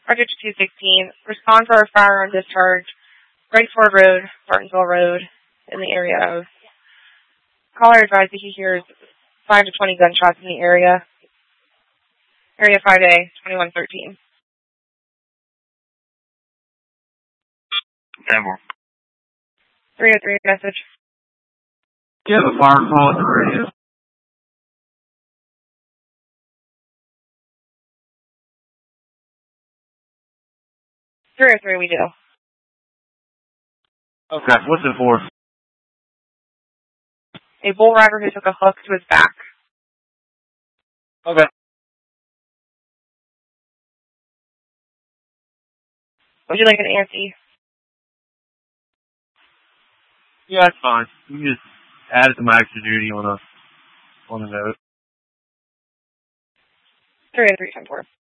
Roger 216. Respond for a firearm discharge. Ford Road, Martinsville Road, in the area of. Caller advised that he hears 5 to 20 gunshots in the area. Area 5A, 2113. 303 message. Do you have a fire call at the radio? 303, we do. Okay, what's it for? A bull rider who took a hook to his back. Okay. Would you like an ANSI? Yeah, that's fine. You can just add it to my extra duty on a note. 303, 10-4.